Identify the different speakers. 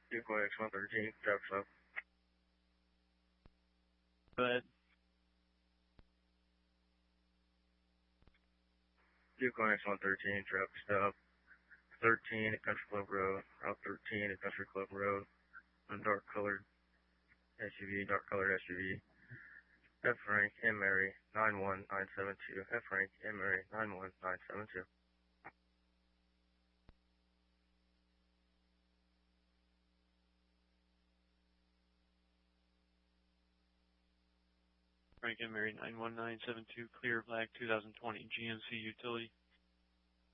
Speaker 1: Vehicle X113, traffic stop.
Speaker 2: Go ahead.
Speaker 1: Vehicle X113, traffic stop. 13 at Country Club Road, Route 13 at Country Club Road, a dark colored SUV. F. Frank M. Mary 91972. F. Frank M. Mary 91972.
Speaker 2: Frank and Mary 91972, clear black 2020 GMC utility.